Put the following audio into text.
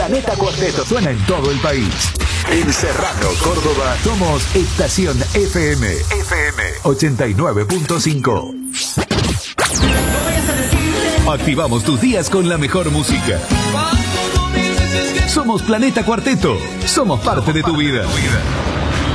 Planeta Cuarteto suena en todo el país. En Serrano, Córdoba, somos Estación FM 89.5. Activamos tus días con la mejor música. Somos Planeta Cuarteto. Somos parte de tu vida.